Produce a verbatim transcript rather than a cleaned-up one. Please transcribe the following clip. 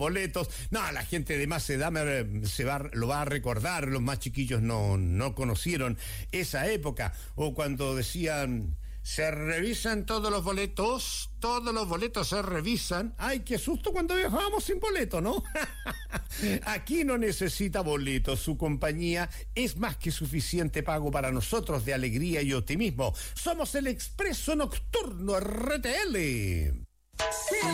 boletos. No, la gente de más edad me, se va, lo va a recordar, los más chiquillos no, no conocieron esa época. O cuando decían, se revisan todos los boletos, todos los boletos se revisan. Ay, qué susto cuando viajábamos sin boleto, ¿no? Aquí no necesita boletos, su compañía es más que suficiente pago para nosotros de alegría y optimismo. Somos el Expreso Nocturno R T L.